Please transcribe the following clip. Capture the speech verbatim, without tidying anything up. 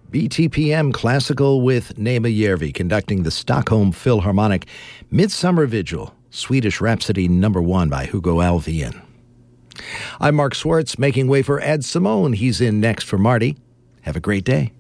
B T P M Classical with Nema Järvi conducting the Stockholm Philharmonic Midsummer Vigil, Swedish Rhapsody number one by Hugo Alfvén. I'm Mark Swartz, making way for Ed Simone. He's in next for Marty. Have a great day.